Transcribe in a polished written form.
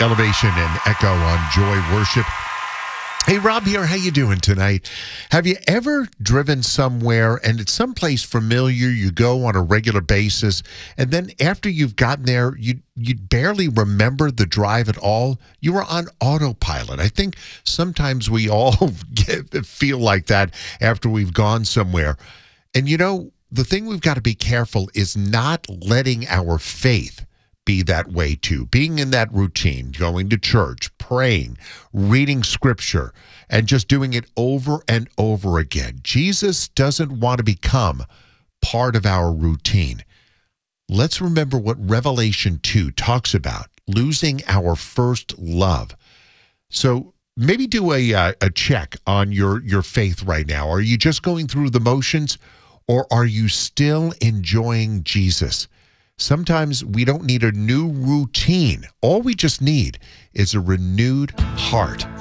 Elevation and Echo on Joy Worship. Hey, Rob here. How you doing tonight? Have you ever driven somewhere and it's someplace familiar, you go on a regular basis, and then after you've gotten there, you barely remember the drive at all? You were on autopilot. I think sometimes we all feel like that after we've gone somewhere. And you know, the thing we've got to be careful is not letting our faith be that way too. Being in that routine, going to church, praying, reading scripture, and just doing it over and over again. Jesus doesn't want to become part of our routine. Let's remember what Revelation 2 talks about, losing our first love. So maybe do a check on your faith right now. Are you just going through the motions, or are you still enjoying Jesus? Sometimes we don't need a new routine. All we just need is a renewed heart.